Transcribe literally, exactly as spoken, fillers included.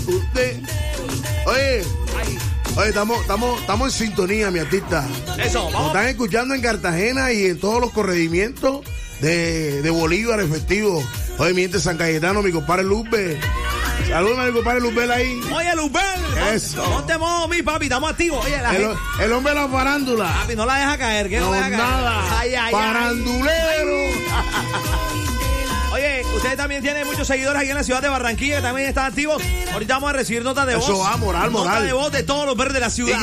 Usted. Oye. Oye, estamos, estamos, estamos en sintonía, mi artista. Eso, vamos. Nos están escuchando en Cartagena y en todos los corregimientos de, de Bolívar, efectivo. Oye, mi gente San Cayetano, mi compadre Luzbel. Saludos a mi compadre Luzbel ahí. Oye, Luzbel. Eso. Ponte modo, mi papi, estamos activos. Oye, la El, gente. el hombre de la farándula. Papi, no la deja caer, que no, No, la deja caer. nada. Ay, ay, Farandulero. ay. Oye, ustedes también tienen muchos seguidores aquí en la ciudad de Barranquilla que también están activos. Ahorita vamos a recibir notas de voz. Eso va, moral, moral. Notas de voz de todos los verdes de la ciudad.